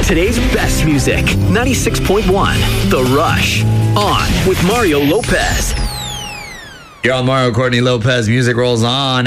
today's best music. 96.1 The Rush. On with Mario Lopez. You're on Mario Courtney Lopez. Music rolls on.